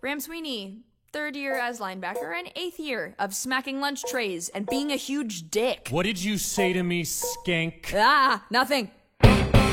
Ram Sweeney, 3rd year as linebacker and 8th year of smacking lunch trays and being a huge dick. What did you say to me, skank? Nothing.